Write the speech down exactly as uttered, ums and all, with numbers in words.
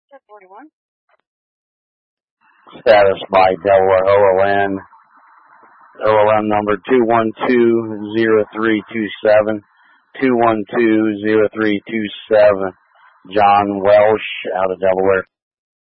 ten forty-one. Status by Delaware O L N. O L N number two one two zero three two seven. two one two zero three two seven. John Welsh out of Delaware.